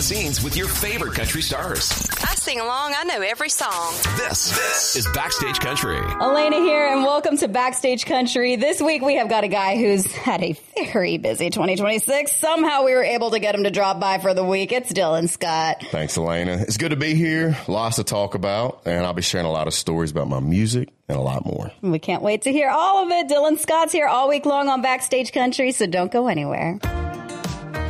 the scenes with your favorite country stars. I sing along. I know every song. This is Backstage Country. Elena here, and welcome to Backstage Country. This week we have got a guy who's had a very busy 2026. Somehow we were able to get him to drop by for the week. It's Dylan Scott. Thanks, Elena. It's good to be here. Lots to talk about, and I'll be sharing a lot of stories about my music and a lot more. We can't wait to hear all of it. Dylan Scott's here all week long on Backstage Country, so don't go anywhere.